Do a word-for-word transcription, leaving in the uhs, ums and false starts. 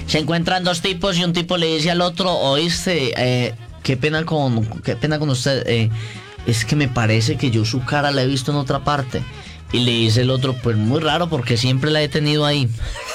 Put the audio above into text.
se encuentran dos tipos y un tipo le dice al otro, oíste, eh, qué pena con, qué pena con usted, eh, es que me parece que yo su cara la he visto en otra parte. Y le dice el otro, pues muy raro porque siempre la he tenido ahí.